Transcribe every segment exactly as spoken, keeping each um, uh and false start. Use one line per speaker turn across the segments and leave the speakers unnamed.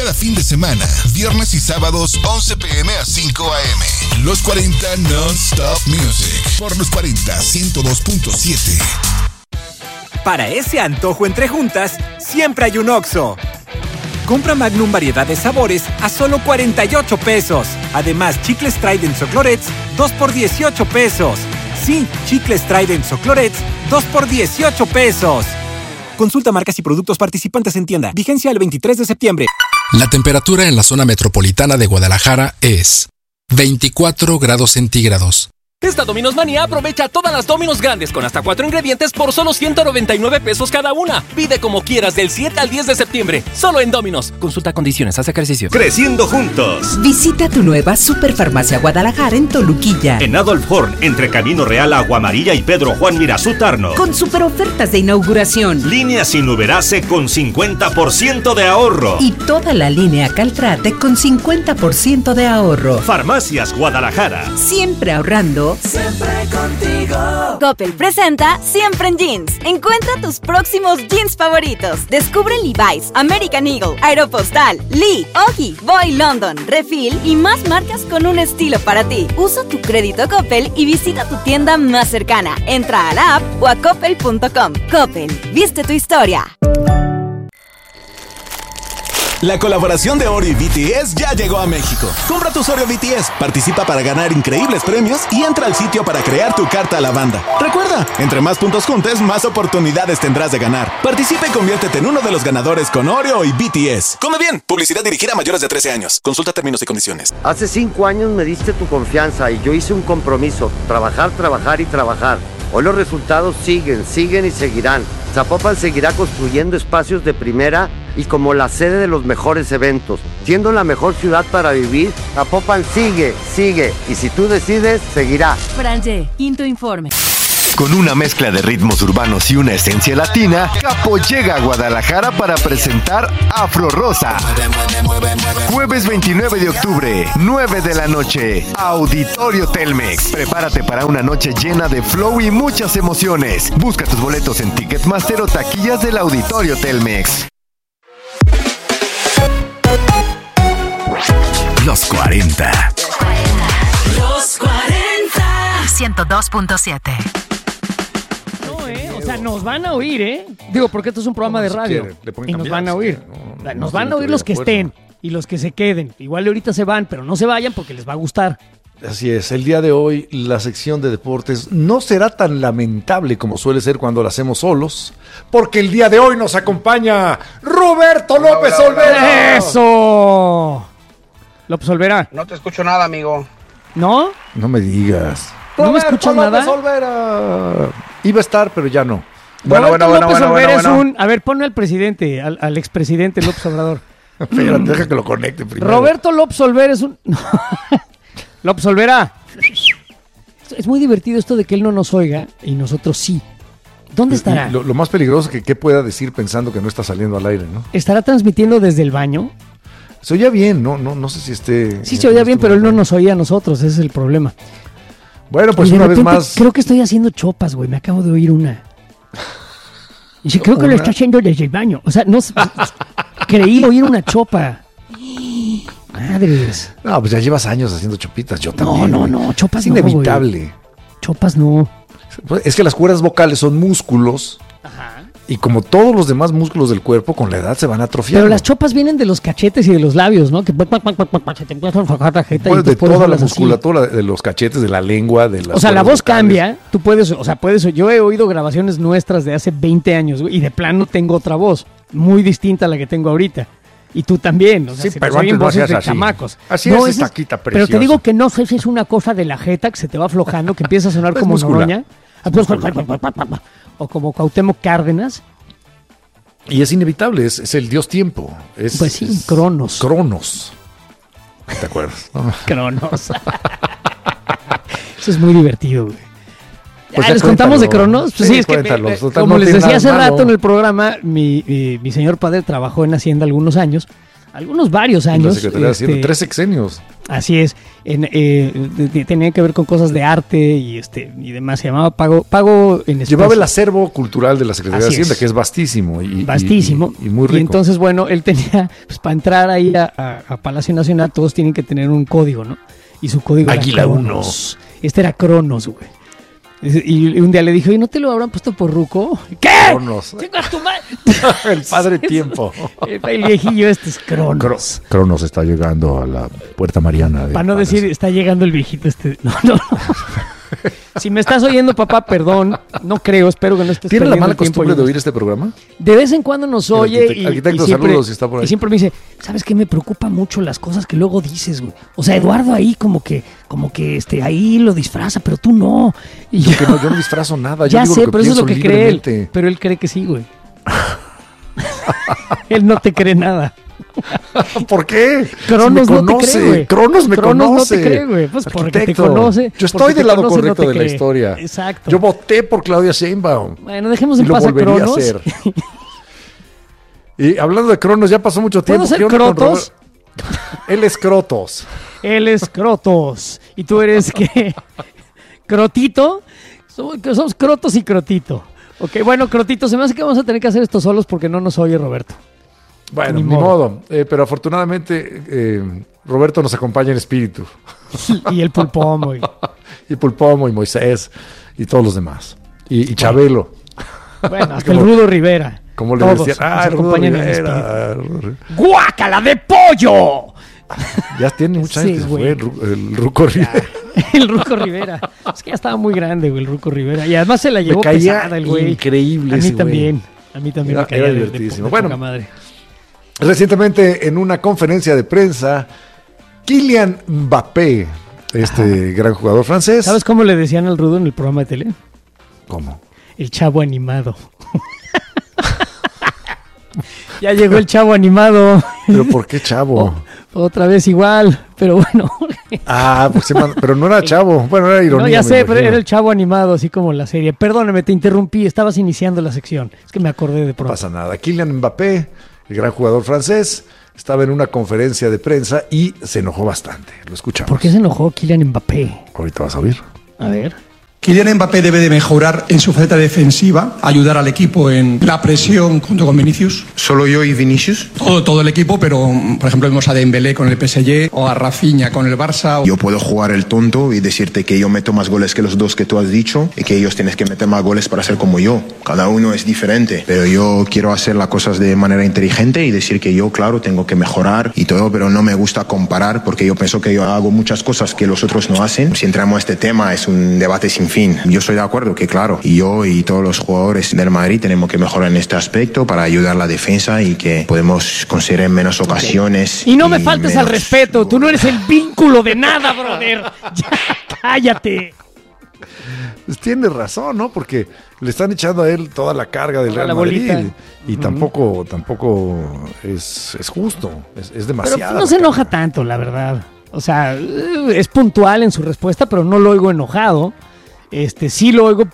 cada fin de semana, viernes y sábados once pm a cinco am. Los cuarenta Non-Stop Music por Los cuarenta ciento dos punto siete.
Para ese antojo entre juntas, siempre hay un Oxxo. Compra Magnum variedad de sabores a solo cuarenta y ocho pesos. Además, chicles Trident o Clorets, dos por dieciocho pesos. Sí, chicles Trident o Clorets, dos por dieciocho pesos. Consulta marcas y productos participantes en tienda. Vigencia el veintitrés de septiembre.
La temperatura en la zona metropolitana de Guadalajara es veinticuatro grados centígrados.
Esta Domino's Manía aprovecha todas las Domino's grandes con hasta cuatro ingredientes por solo ciento noventa y nueve pesos cada una. Pide como quieras del siete al diez de septiembre. Solo en Domino's. Consulta condiciones. Haz ejercicio.
Creciendo juntos.
Visita tu nueva Superfarmacia Guadalajara en Toluquilla.
En Adolf Horn, entre Camino Real, Agua Amarilla y Pedro Juan Mirazú Tarno.
Con super ofertas de inauguración.
Línea sin Uberace con cincuenta por ciento de ahorro.
Y toda la línea Caltrate con cincuenta por ciento de ahorro.
Farmacias Guadalajara.
Siempre ahorrando.
Siempre contigo. Coppel presenta Siempre en Jeans. Encuentra tus próximos jeans favoritos. Descubre Levi's, American Eagle, Aeropostale, Lee, Oggy, Boy London, Refill y más marcas con un estilo para ti. Usa tu crédito Coppel y visita tu tienda más cercana. Entra a la app o a coppel punto com. Coppel, viste tu historia.
La colaboración de Oreo y B T S ya llegó a México. Compra tus Oreo B T S, participa para ganar increíbles premios y entra al sitio para crear tu carta a la banda. Recuerda, entre más puntos juntes, más oportunidades tendrás de ganar. Participa y conviértete en uno de los ganadores con Oreo y B T S. Come bien, publicidad dirigida a mayores de trece años. Consulta términos y condiciones.
Hace cinco años me diste tu confianza y yo hice un compromiso. Trabajar, trabajar y trabajar. Hoy los resultados siguen, siguen y seguirán. Zapopan seguirá construyendo espacios de primera y como la sede de los mejores eventos. Siendo la mejor ciudad para vivir, Zapopan sigue, sigue. Y si tú decides, seguirá.
Franje, quinto informe.
Con una mezcla de ritmos urbanos y una esencia latina, Capo llega a Guadalajara para presentar Afro Rosa. Jueves veintinueve de octubre, nueve de la noche, Auditorio Telmex. Prepárate para una noche llena de flow y muchas emociones. Busca tus boletos en Ticketmaster o taquillas del Auditorio Telmex.
Los cuarenta.
Los cuarenta.
ciento dos punto siete.
No, eh, o sea, nos van a oír, ¿eh? Digo, porque esto es un programa de radio. Y nos van a oír. Nos van a oír los que estén y los que se queden. Igual ahorita se van, pero no se vayan porque les va a gustar.
Así es, el día de hoy la sección de deportes no será tan lamentable como suele ser cuando la hacemos solos, porque el día de hoy nos acompaña Roberto López Olvera.
¡Eso! López Olvera.
No te escucho nada, amigo.
¿No?
No me digas.
¿No me escuchas nada?
López Olvera. Iba a estar, pero ya no.
Bueno, Roberto bueno, López bueno, Olvera bueno, bueno, es un... A ver, ponle al presidente, al, al expresidente López Obrador.
Espérate, deja que lo conecte primero.
Roberto López Olvera es un... López Olvera. Es muy divertido esto de que él no nos oiga y nosotros sí. ¿Dónde estará?
Lo, lo más peligroso es que qué pueda decir pensando que no está saliendo al aire, ¿no?
¿Estará transmitiendo desde el baño?
Se oía bien, no, no, no sé si esté...
Sí, se oía bien, pero él no nos oía a nosotros, ese es el problema.
Bueno, pues una vez más...
Creo que estoy haciendo chopas, güey, me acabo de oír una. Dice, creo que una... lo está haciendo desde el baño. O sea, no creí oír una chopa. Madres.
No, pues ya llevas años haciendo chopitas, yo también.
No, no, no, chopas
es
no,
inevitable.
Güey. Chopas no.
Es que las cuerdas vocales son músculos. Ajá. Y como todos los demás músculos del cuerpo, con la edad se van atrofiando.
Pero las chopas vienen de los cachetes y de los labios, ¿no? Que se te empieza a enfocar la jeta.
Pues de toda la musculatura así. De los cachetes, de la lengua, de las...
O sea, la voz vocales. Cambia. Tú puedes, o sea, puedes... Yo he oído grabaciones nuestras de hace veinte años, güey, y de plano tengo otra voz, muy distinta a la que tengo ahorita. Y tú también, o sea,
sí,
se
pero antes no
voces de
así.
chamacos.
Así
no,
es, taquita preciosa.
Pero te digo que no sé si es una cosa de la jeta que se te va aflojando, que empieza a sonar como Noroña. O como Cuauhtémoc Cárdenas.
Y es inevitable, es, es el dios tiempo. Es,
pues sí,
es
Cronos.
Cronos. ¿Te acuerdas? No.
Cronos. Eso es muy divertido, güey.
Pues
ah, ¿les contamos de Cronos? Pues sí, sí es que,
me,
como les decía hace rato en el programa, mi, mi, mi señor padre trabajó en Hacienda algunos años, algunos varios años.
En la Secretaría
este,
de Hacienda, tres sexenios.
Así es, en, eh, de, de, tenía que ver con cosas de arte y este y demás, se llamaba Pago, Pago en Especie.
Llevaba el acervo cultural de la Secretaría
Así
de Hacienda,
es.
que es vastísimo. Y,
Vastísimo.
Y, y, y muy rico.
Y entonces, bueno, él tenía, pues para entrar ahí a, a, a Palacio Nacional, todos tienen que tener un código, ¿no? Y su código
Águila
era Cronos. Este era Cronos, güey. Y un día le dije, oye, ¿no te lo habrán puesto por ruco? ¿Qué?
Cronos.
¡Chingas tu madre!
El padre tiempo.
El, el viejillo este es Cronos.
Cro- Cronos está llegando a la Puerta Mariana. De
Para no
Palacio.
decir, está llegando el viejito este. No, no, no. Si me estás oyendo, papá, perdón. No creo, espero que no estés
¿Tiene la
perdiendo
mala
el tiempo
costumbre de
oyendo
oír este programa?
De vez en cuando nos
El
oye
arquitect-
y,
arquitecto,
y siempre,
saludos, si está por ahí.
y siempre me dice, ¿sabes qué? Me preocupa mucho las cosas que luego dices, güey. O sea, Eduardo ahí como que, como que este, ahí lo disfraza, pero tú no. Y
Yo, que no, yo no disfrazo nada. Yo
ya
digo
sé,
lo que
pero eso es lo que
pienso
cree él.
libremente.
Pero él cree que sí, güey. Él no te cree nada.
¿Por qué?
Cronos
Si me
no te
conoce,
cree, güey.
Cronos me
Cronos
conoce.
no te cree, güey. Pues porque te
Arquitecto,
conoce.
Yo estoy
porque
del
te
lado
conoce, no
correcto
te
de la
cree.
historia.
Exacto.
Yo voté por Claudia Sheinbaum.
Bueno, dejemos
Y
en
lo
paz a
volvería a
Cronos.
hacer. Y hablando de Cronos, ya pasó mucho tiempo.
¿Puedo ser
¿Qué onda con
Crotos?
Robert? Él es Crotos.
Él es Crotos. ¿Y tú eres qué? ¿Crotito? Somos, somos Crotos y Crotito. Ok, bueno, Crotito, se me hace que vamos a tener que hacer esto solos porque no nos oye Roberto.
Bueno,
Ni
ni,
modo.
modo. Eh, pero afortunadamente eh, Roberto nos acompaña en espíritu.
Y el Pulpomo. Y,
y Pulpomo y Moisés y todos los demás. Y, y Chabelo.
bueno, hasta
Como-
el Rudo Rivera.
Como le
Todos
decían, ah,
nos
el Rudo
acompañan en
Rivera.
¡Guácala de pollo!
Ya tiene muchos
Sí,
años que se
güey.
fue el, Ru- el Ruco Rivera.
El Ruco Rivera. Es que ya estaba muy grande, güey, el Ruco Rivera. Y además se la llevó
Me caía
pesada el güey.
increíble
A mí
ese güey.
también. A mí también
Era-
me caía
era
de- de-
divertidísimo.
de
Bueno.
poca madre.
Recientemente, en una conferencia de prensa, Kylian Mbappé, este gran jugador francés.
¿Sabes cómo le decían al Rudo en el programa de tele?
¿Cómo?
El chavo animado. Ya llegó el chavo animado.
¿Pero por qué chavo?
Otra vez igual, pero bueno.
Ah, pues se man- pero no era chavo. Bueno, era ironía.
No, ya
me
sé, pero
imagino.
era el chavo animado, así como la serie. Perdóname, te interrumpí, estabas iniciando la sección. Es que me acordé de
No
pronto.
pasa nada. Kylian Mbappé, el gran jugador francés, estaba en una conferencia de prensa y se enojó bastante. Lo escuchamos.
¿Por qué se enojó Kylian Mbappé?
Ahorita vas a oír.
A ver.
Kylian Mbappé debe de mejorar en su faceta defensiva, ayudar al equipo en la presión junto con Vinicius.
¿Solo yo y Vinicius?
Todo, todo el equipo, pero por ejemplo vemos a Dembélé con el P S G o a Rafinha con el Barça.
Yo puedo jugar el tonto y decirte que yo meto más goles que los dos que tú has dicho y que ellos tienes que meter más goles para ser como yo. Cada uno es diferente, pero yo quiero hacer las cosas de manera inteligente y decir que yo, claro, tengo que mejorar y todo, pero no me gusta comparar porque yo pienso que yo hago muchas cosas que los otros no hacen. Si entramos a este tema es un debate sin fin. Yo estoy de acuerdo que, claro, y yo y todos los jugadores del Madrid tenemos que mejorar en este aspecto para ayudar a la defensa y que podemos conseguir en menos ocasiones.
Y no me faltes al
menos-
respeto, tú no eres el vínculo de nada, brother. Ya, cállate.
Pues tiene razón, ¿no? Porque le están echando a él toda la carga del
Toda
Real
la
Madrid.
bolita.
Y
Ujú.
tampoco, tampoco es, es justo. Es, es
Pero
demasiado.
no se enoja tanto, la verdad. O sea, eh, es puntual en su respuesta, pero no lo oigo enojado. Este, sí lo oigo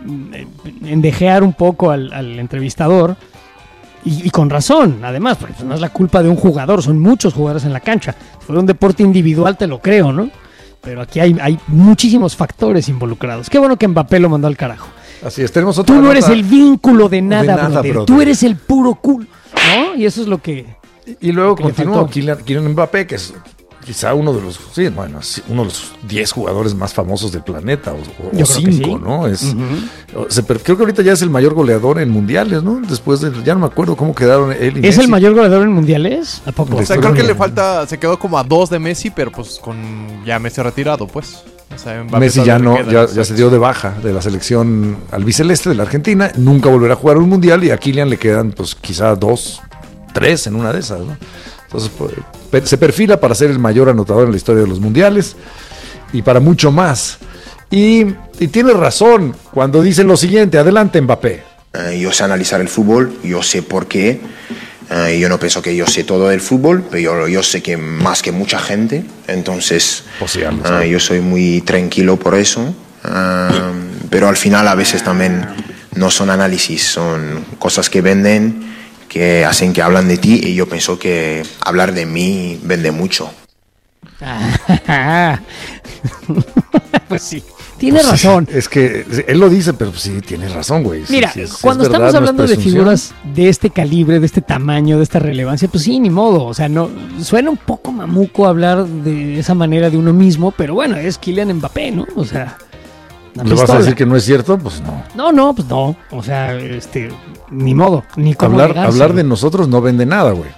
mm, endejear un poco al, al entrevistador. Y, y con razón, además, porque pues, no es la culpa de un jugador, son muchos jugadores en la cancha. Si fuera un deporte individual, te lo creo, ¿no? Pero aquí hay, hay muchísimos factores involucrados. Qué bueno que Mbappé lo mandó al carajo.
Así es, tenemos otra
Tú no
nota.
eres el vínculo de nada,
nada,
brother.
brother.
Tú eres el puro culo, ¿no? Y eso es lo que...
Y luego
que le
continuó
faltó.
Kylian, Kylian Mbappé, que es quizá uno de los, sí, bueno, sí, uno de los diez jugadores más famosos del planeta, o, o
Yo creo que
cinco,
sí.
¿no? Es,
Ujú.
o sea, pero creo que ahorita ya es el mayor goleador en mundiales, ¿no? Después de, ya no me acuerdo cómo quedaron él y
¿Es
Messi.
el mayor goleador en mundiales? ¿A poco?
O sea, creo que le falta, se quedó como a dos de Messi, pero pues con ya Messi retirado, pues. O sea, Mbappé
Messi ya
todavía
no,
le queda,
ya,
exacto.
ya se dio de baja de la selección albiceleste de la Argentina, nunca volverá a jugar un mundial y a Kylian le quedan pues quizá dos, tres en una de esas, ¿no? Entonces pues, pe- se perfila para ser el mayor anotador en la historia de los mundiales y para mucho más. Y, y tiene razón cuando dice lo siguiente, adelante Mbappé.
Eh, yo sé analizar el fútbol, yo sé por qué. Eh, yo no pienso que yo sé todo del fútbol, pero yo, yo sé que más que mucha gente. Entonces,
Pues sí, ya lo
eh,
sabe.
yo soy muy tranquilo por eso. Eh, pero al final a veces también no son análisis, son cosas que venden, que hacen que hablan de ti y yo pienso que hablar de mí vende mucho.
Pues sí, tiene
Pues sí,
razón.
es que él lo dice, pero sí, tiene razón, güey. Sí,
Mira,
sí, sí,
cuando
es verdad,
estamos
no es
hablando de
presunción.
figuras de este calibre, de este tamaño, de esta relevancia, pues sí, ni modo. O sea, no suena un poco mamuco hablar de esa manera de uno mismo, pero bueno, es Kylian Mbappé, ¿no? O sea, una
¿Le vas a
pistola.
decir que no es cierto? Pues no.
No, no, pues no. O sea, este, ni modo, ni cómo
Hablar,
negarse.
hablar de nosotros no vende nada, güey.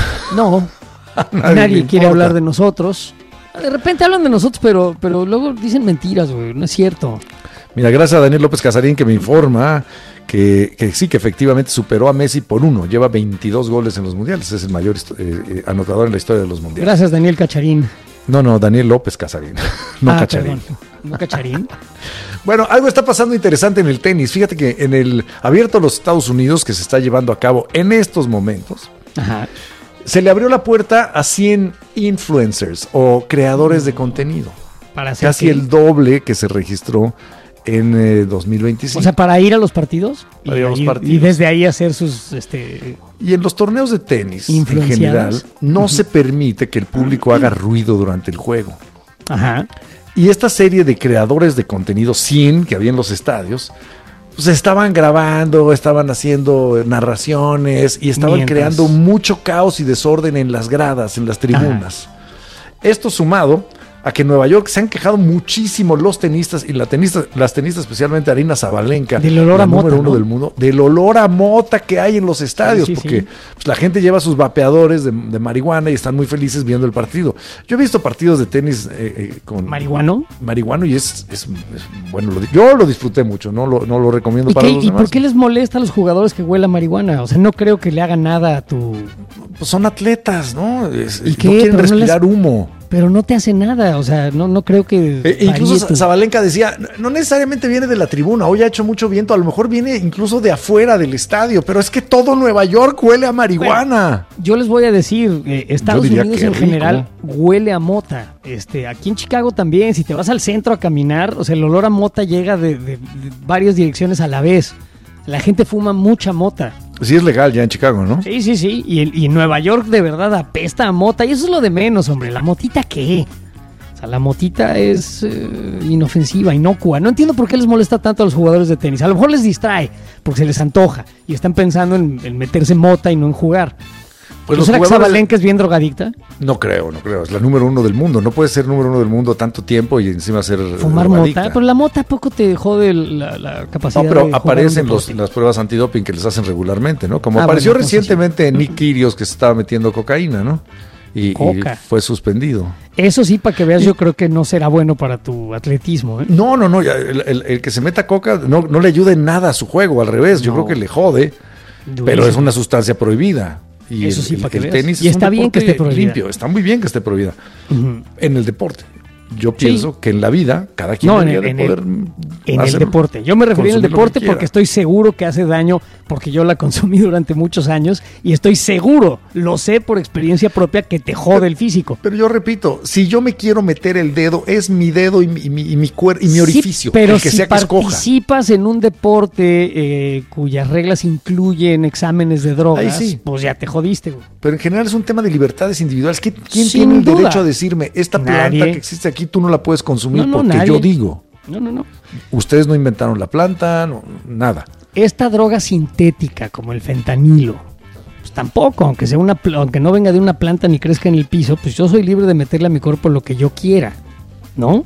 No,
Nadie
nadie,
le
quiere
importa.
hablar de nosotros. De repente hablan de nosotros, pero, pero luego dicen mentiras, güey. No es cierto.
Mira, gracias a Daniel López Casarín que me informa que, que sí, que efectivamente superó a Messi por uno. Lleva veintidós goles en los mundiales. Es el mayor histo- eh, eh, anotador en la historia de los mundiales.
Gracias, Daniel Cacharín.
No, no, Daniel López Casarín. No
Ah,
Cacharín.
perdón. ¿No Cacharín?
Bueno, algo está pasando interesante en el tenis. Fíjate que en el abierto de los Estados Unidos, que se está llevando a cabo en estos momentos,
Ajá.
se le abrió la puerta a cien influencers o creadores de contenido.
Para hacer
Casi
qué?
el doble que se registró en eh, dos mil veinticinco.
O sea, para ir a los partidos. Y,
Para ir a los
y-
partidos.
y desde ahí hacer sus... este
Y en los torneos de tenis, en
Influenciadas.
general, no se permite que el público haga ruido durante el juego.
Ajá.
Y esta serie de creadores de contenido, cien que había en los estadios, pues estaban grabando, estaban haciendo narraciones y estaban
Mientras.
creando mucho caos y desorden en las gradas, en las tribunas. Esto sumado a que en Nueva York se han quejado muchísimo los tenistas y la tenista, las tenistas, especialmente Aryna Sabalenka,
Del olor
la
a mota,
número uno
¿no?
del mundo, del olor a mota que hay en los estadios,
Sí, sí,
porque
sí.
pues, la gente lleva sus vapeadores de, de marihuana y están muy felices viendo el partido. Yo he visto partidos de tenis eh, eh, con
¿Marihuano?
marihuano y es, es- es- bueno, lo di- yo lo disfruté mucho, no lo, no lo recomiendo
¿Y,
para
qué-
los
y
demás.
por qué les molesta a los jugadores que huela marihuana? O sea, no creo que le haga nada a tu...
Pues son atletas, ¿no? Es-
¿Y
no
qué?
quieren
Pero no
respirar
les-
humo.
Pero no te hace nada, o sea, no, no creo que...
E- incluso
varíe tu-
Sabalenka decía, no necesariamente viene de la tribuna, hoy ha hecho mucho viento, a lo mejor viene incluso de afuera del estadio, pero es que todo Nueva York huele a marihuana.
Yo les voy a decir, eh, Estados
diría
Unidos
que
en
rico.
general huele a mota. Este, aquí en Chicago también, si te vas al centro a caminar, o sea, el olor a mota llega de, de- de varias direcciones a la vez. La gente fuma mucha mota.
Sí es legal ya en Chicago, ¿no?
Sí, sí, sí. Y, el- y en Nueva York de verdad apesta a mota. Y eso es lo de menos, hombre. ¿La motita qué? O sea, la motita es eh, inofensiva, inocua. No entiendo por qué les molesta tanto a los jugadores de tenis. A lo mejor les distrae, porque se les antoja. Y están pensando en, en meterse mota y no en jugar.
Pues
¿No
los
será que
jugadores-
Sabalenka es bien drogadicta?
No creo, no creo. Es la número uno del mundo. No puede ser número uno del mundo tanto tiempo y encima ser
Fumar
drogadicta.
mota. Pero la mota poco te jode la, la capacidad
No, pero
de jugar
aparecen
un
los,
deporte.
las pruebas antidoping que les hacen regularmente, ¿no? Como
Ah,
apareció
bueno, entonces
recientemente Nick Kyrgios que se estaba metiendo cocaína, ¿no? Y, y
Coca.
fue suspendido.
Eso sí, para que veas, yo creo que no será bueno para tu atletismo. ¿eh?
No, no, no. ya, El, el- el que se meta coca no, no le ayuda en nada a su juego, al revés. Yo
No.
creo que le jode,
Durísimo.
pero es una sustancia prohibida. Y
Eso
el,
sí,
el-
para que
el
veas.
tenis
Y
es un
está bien que
deporte
esté prohibida.
limpio. Está muy bien que esté prohibida.
Ujú.
En el deporte. Yo pienso que en la vida cada quien
No, en
debería
el-
de
en
poder
el- En el
hacer-
deporte. Yo me refería al
consumir lo que
deporte
quiera.
porque estoy seguro que hace daño, porque yo la consumí durante muchos años y estoy seguro, lo sé por experiencia propia, que te jode el físico.
Pero yo repito, si yo me quiero meter el dedo, es mi dedo y mi, y mi, y mi, cuer- y mi
Sí,
orificio,
pero
el que
si
sea que escoja.
participas en un deporte eh, cuyas reglas incluyen exámenes de drogas,
Ahí sí.
pues ya te jodiste, güey.
Pero en general es un tema de libertades individuales. ¿Qué- ¿Quién
Sin
tiene el
duda.
derecho a decirme, esta
Nadie.
planta que existe aquí tú no la puedes consumir
No, no,
porque
nadie.
yo digo?
No, no, no.
Ustedes no inventaron la planta, no, nada.
Esta droga sintética como el fentanilo, pues tampoco, aunque sea una pl- aunque no venga de una planta ni crezca en el piso, pues yo soy libre de meterle a mi cuerpo lo que yo quiera, ¿no?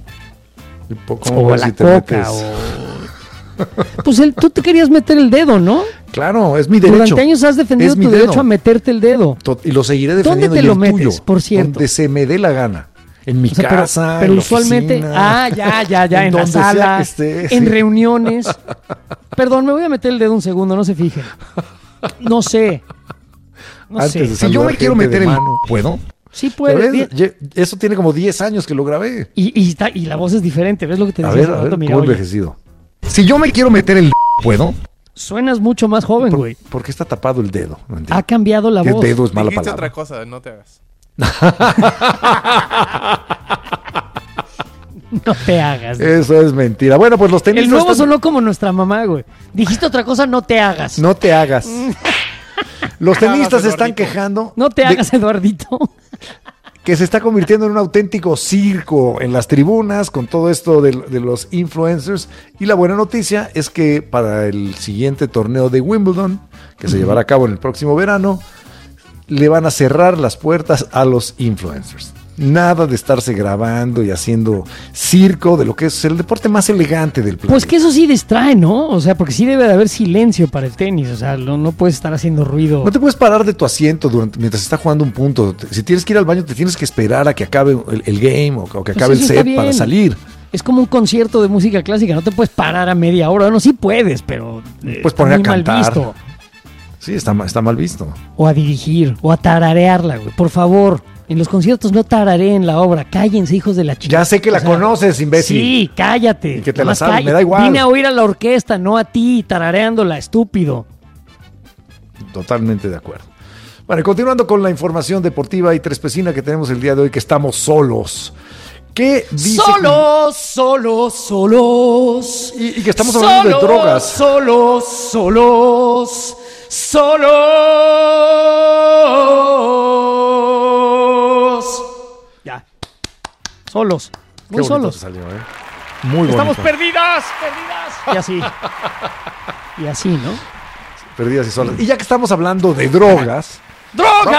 Y po- ¿cómo
O
ves
la
si te
coca,
metes?
o... Pues el- tú te querías meter el dedo, ¿no?
Claro, es mi derecho.
Durante años has defendido
Es
tu
mi
derecho
dedo.
a meterte el dedo.
To- Y lo seguiré
¿Dónde
defendiendo.
te
y
lo
el
metes,
tuyo,
por cierto?
Donde se me dé la gana. En mi
O sea, pero-
casa,
pero
en la
usualmente,
oficina,
ah, ya, ya, ya, en, la
donde sea
sala,
que esté,
en
sí.
reuniones. Perdón, me voy a meter el dedo un segundo, no se fijen. No sé. No
Antes
sé.
de
Si yo
saludar
me quiero
gente
meter
de
el...
mano, ¿puedo?
Sí puede.
¿Sabes?
bien.
Ye- Eso tiene como diez años que lo grabé.
Y, y, está, y la voz es diferente, ¿ves lo que te
A
decía?
ver,
hace
a ver,
rato? Mira,
¿cómo he
oye,
envejecido? Si yo me quiero meter el ¿puedo?
suenas mucho más joven, güey.
¿Por qué está tapado el dedo? No entiendo.
Ha cambiado la
¿Qué
voz.
dedo es mala
Dijiste
palabra?
otra cosa, no te hagas.
No te hagas.
Eso es mentira. Bueno, pues los tenistas
El nuevo
están-
sonó como nuestra mamá, güey. Dijiste otra cosa, no te hagas.
No te hagas. Los tenistas se están quejando.
No te hagas, de, Eduardito.
Que se está convirtiendo en un auténtico circo en las tribunas con todo esto de, de los influencers. Y la buena noticia es que para el siguiente torneo de Wimbledon, que se uh-huh. llevará a cabo en el próximo verano, le van a cerrar las puertas a los influencers. Nada de estarse grabando y haciendo circo de lo que es el deporte más elegante del planeta.
Pues que eso sí distrae, ¿no? O sea, porque sí debe de haber silencio para el tenis. O sea, no, no puedes estar haciendo ruido.
No te puedes parar de tu asiento durante, mientras está jugando un punto. Si tienes que ir al baño, te tienes que esperar a que acabe el, el game o, o que acabe pues el set para salir.
Es como un concierto de música clásica. No te puedes parar a media hora. No, sí puedes, pero
eh, puedes poner a cantar. Mal visto. Sí, está, está mal visto.
O a dirigir, o a tararearla, güey. Por favor. En los conciertos no tarareen la obra. Cállense, hijos de la chica.
Ya sé que o la sea, conoces, imbécil.
Sí, cállate.
Y que te la sabes, me da igual.
Vine a oír a la orquesta, no a ti, tarareándola, estúpido.
Totalmente de acuerdo. Bueno, continuando con la información deportiva y trespecina que tenemos el día de hoy, que estamos solos. ¿Qué dice?
Solos, solos, solos.
Y, y que estamos hablando solos, de drogas.
Solos, solos, solos. Ya. Solos. Muy
Qué
solos.
Salió, ¿eh? Muy
Estamos
bonito.
perdidas, perdidas. Y así. Y así, ¿no?
Perdidas y solas. Y ya que estamos hablando de drogas.
¡Drogas!